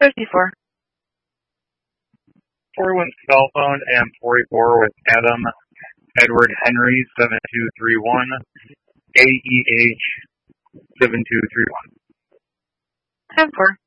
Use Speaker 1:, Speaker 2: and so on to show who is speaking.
Speaker 1: 54.
Speaker 2: 41 cell phone and 44 with Adam Edward Henry 7231 AEH 7231.
Speaker 1: 10-4.